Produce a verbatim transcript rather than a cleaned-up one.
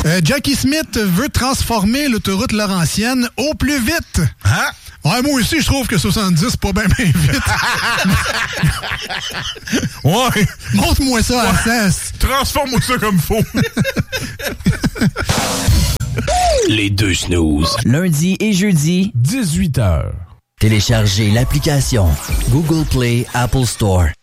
Euh, Jackie Smith veut transformer l'autoroute Laurentienne au plus vite. Hein? Ouais, moi aussi, je trouve que soixante-dix, c'est pas bien bien vite. Ouais. Montre-moi ça à seize. Transforme-moi ça comme faut. Les deux snooze. Lundi et jeudi, dix-huit heures. Téléchargez l'application Google Play Apple Store.